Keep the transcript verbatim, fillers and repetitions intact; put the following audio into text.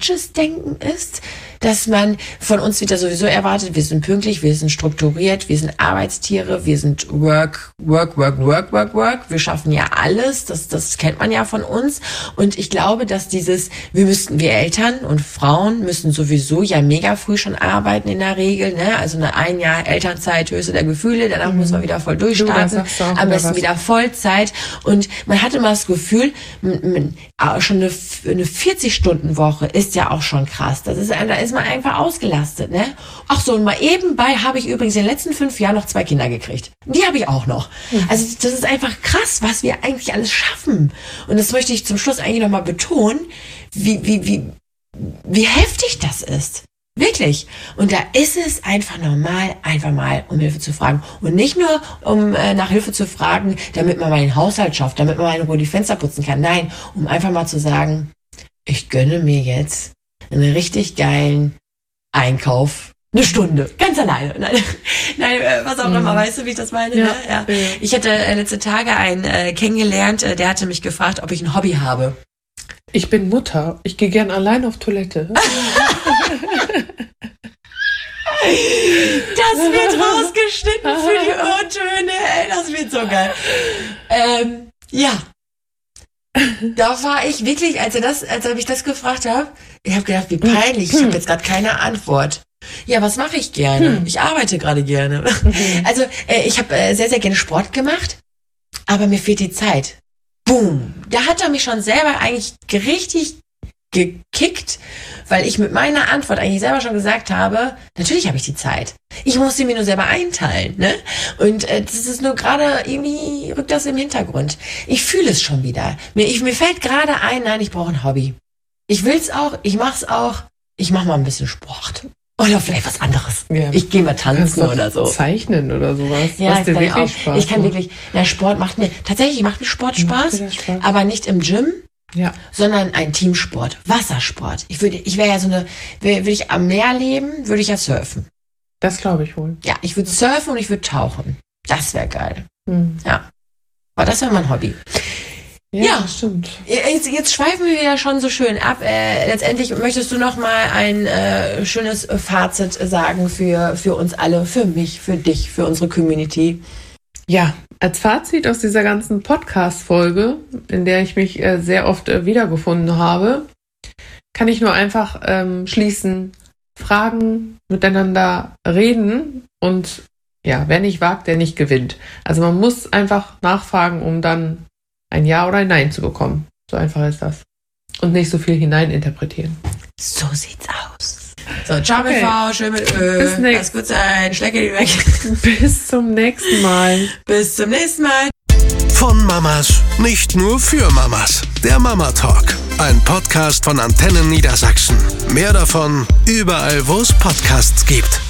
falsches Denken ist, dass man von uns wieder sowieso erwartet, wir sind pünktlich, wir sind strukturiert, wir sind Arbeitstiere, wir sind work, work, work, work, work, work. Wir schaffen ja alles, das, das kennt man ja von uns. Und ich glaube, dass dieses, wir müssten, wir Eltern und Frauen müssen sowieso ja mega früh schon arbeiten in der Regel, ne? Also eine ein Jahr Elternzeit, Höchste der Gefühle, danach mhm. muss man wieder voll durchstarten, am besten wieder Vollzeit. Und man hat immer das Gefühl, man, man, schon eine, eine vierzig-Stunden-Woche ist ja auch schon krass. Das ist, da ist man einfach ausgelastet, ne? Ach so, und mal ebenbei habe ich übrigens in den letzten fünf Jahren noch zwei Kinder gekriegt. Die habe ich auch noch. Mhm. Also das ist einfach krass, was wir eigentlich alles schaffen. Und das möchte ich zum Schluss eigentlich nochmal betonen, wie, wie, wie, wie heftig das ist. Wirklich. Und da ist es einfach normal, einfach mal um Hilfe zu fragen. Und nicht nur, um äh, nach Hilfe zu fragen, damit man mal den Haushalt schafft, damit man mal in Ruhe die Fenster putzen kann. Nein, um einfach mal zu sagen, ich gönne mir jetzt einen richtig geilen Einkauf. Eine Stunde, ganz alleine. Nein, nein was auch mhm. immer, weißt du, wie ich das meine? Ja. Ne? Ja. Ja. Ich hatte äh, letzte Tage einen äh, kennengelernt, äh, der hatte mich gefragt, ob ich ein Hobby habe. Ich bin Mutter. Ich gehe gern allein auf Toilette. Das wird rausgeschnitten für die O-Töne. Ey, das wird so geil. Ähm, ja. Da war ich wirklich, als er das, als er mich das gefragt hat, ich habe gedacht, wie peinlich. Ich habe jetzt gerade keine Antwort. Ja, was mache ich gerne? Ich arbeite gerade gerne. Also äh, ich habe äh, sehr, sehr gerne Sport gemacht, aber mir fehlt die Zeit. Boom. Da hat er mich schon selber eigentlich richtig gekickt, weil ich mit meiner Antwort eigentlich selber schon gesagt habe, natürlich habe ich die Zeit. Ich muss sie mir nur selber einteilen, ne? Und äh, das ist nur gerade, irgendwie rückt das im Hintergrund. Ich fühle es schon wieder. Mir, ich, mir fällt gerade ein, nein, ich brauche ein Hobby. Ich will's auch, ich mach's auch, ich mach mal ein bisschen Sport. Oder vielleicht was anderes. Ja. Ich gehe mal tanzen oder so. Zeichnen oder sowas. Ja, was dir kann wirklich auch. Spaß Ich kann macht. wirklich, der Sport macht mir, tatsächlich macht mir Sport Spaß, Macht dir Spaß? aber nicht im Gym, Ja. sondern ein Teamsport, Wassersport. Ich würde, ich wäre ja so eine, würde ich am Meer leben, würde ich ja surfen. Das glaube ich wohl. Ja, ich würde surfen und ich würde tauchen. Das wäre geil. Hm. Ja. Aber das wäre mein Hobby. Ja, Ja. stimmt. Jetzt, jetzt schweifen wir ja schon so schön ab. Äh, letztendlich möchtest du noch mal ein äh, schönes Fazit sagen für, für uns alle, für mich, für dich, für unsere Community. Ja, als Fazit aus dieser ganzen Podcast-Folge, in der ich mich äh, sehr oft äh, wiedergefunden habe, kann ich nur einfach ähm, schließen, fragen, miteinander reden und ja, wer nicht wagt, der nicht gewinnt. Also man muss einfach nachfragen, um dann ein Ja oder ein Nein zu bekommen. So einfach ist das. Und nicht so viel hineininterpretieren. So sieht's aus. So, ciao mit V, schön mit Ö. Bis nächst- Lass gut sein, schlecke die weg. Bis zum nächsten Mal. Bis zum nächsten Mal. Von Mamas, nicht nur für Mamas. Der Mama Talk, ein Podcast von Antennen Niedersachsen. Mehr davon überall, wo es Podcasts gibt.